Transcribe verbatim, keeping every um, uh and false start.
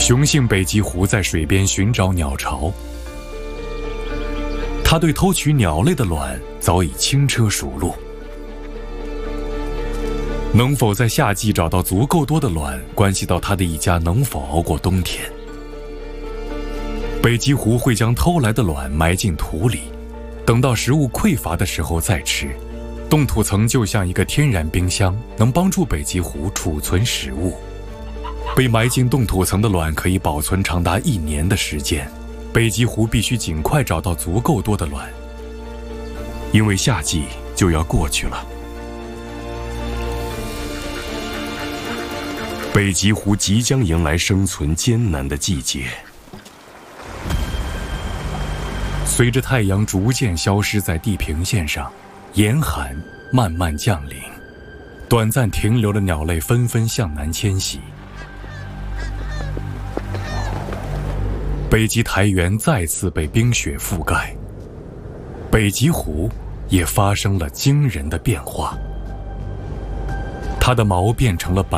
雄性北极狐在水边寻找鸟巢，它对偷取鸟类的卵早已轻车熟路。能否在夏季找到足够多的卵，关系到它的一家能否熬过冬天。北极狐会将偷来的卵埋进土里，等到食物匮乏的时候再吃。冻土层就像一个天然冰箱，能帮助北极狐储存食物。被埋进冻土层的卵可以保存长达一年的时间，北极狐必须尽快找到足够多的卵，因为夏季就要过去了。 北极狐即将迎来生存艰难的季节。 随着太阳逐渐消失在地平线上，严寒慢慢降临，短暂停留的鸟类纷纷向南迁徙。北极苔原再次被冰雪覆盖，北极狐也发生了惊人的变化，它的毛变成了白